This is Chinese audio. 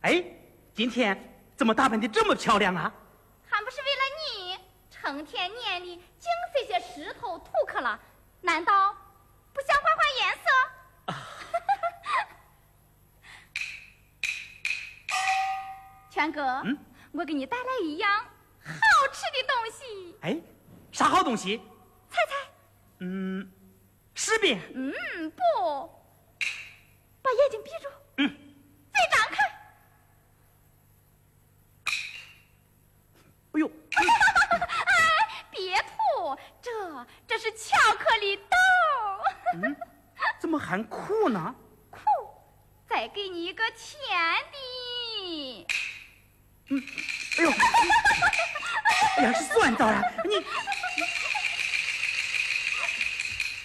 哎，今天怎么打扮的这么漂亮啊？ 还不是为了你，成天念里净费些石头土刻了，难道不想换换颜色？全哥，我给你带来一样好吃的东西。 哎，啥好东西？ 猜猜。 柿饼。 不，把眼睛闭住。嘴张开。 哎呦， 哎，别吐，这是巧克力豆。 怎么还苦呢？ 苦，再给你一个甜的。 哎呦，哎呀，是酸枣啊！你